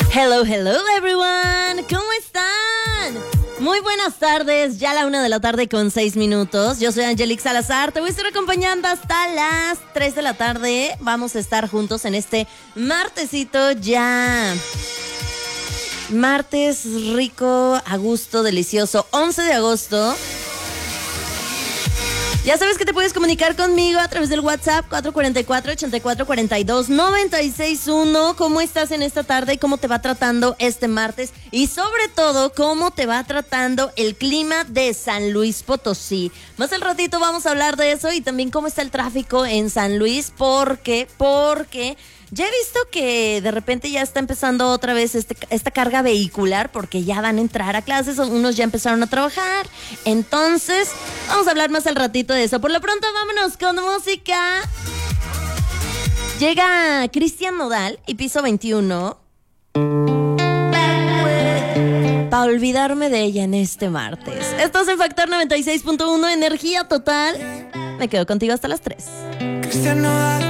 Hello, hello everyone. ¿Cómo están? Muy buenas tardes, ya la 1:06 p.m. Yo soy Angelique Salazar, te voy a estar acompañando hasta las 3 de la tarde. Vamos a estar juntos en este martesito ya. Martes rico, a gusto, delicioso, 11 de agosto. Ya sabes que te puedes comunicar conmigo a través del WhatsApp 444-8442-961. ¿Cómo estás en esta tarde y cómo te va tratando este martes? Y sobre todo, ¿cómo te va tratando el clima de San Luis Potosí? Más al ratito vamos a hablar de eso y también cómo está el tráfico en San Luis. Porque ya he visto que de repente ya está empezando otra vez esta carga vehicular porque ya van a entrar a clases, unos ya empezaron a trabajar. Entonces, vamos a hablar más al ratito de eso. Por lo pronto, vámonos con música. Llega Cristian Nodal y Piso 21. Para olvidarme de ella en este martes. Estás en Factor 96.1, energía total. Me quedo contigo hasta las 3. Cristian Nodal